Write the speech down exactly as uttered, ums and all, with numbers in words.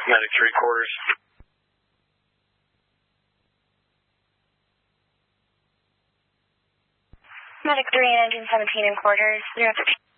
Medic three quarters. Medic three and engine seventeen and quarters. zero thirteen.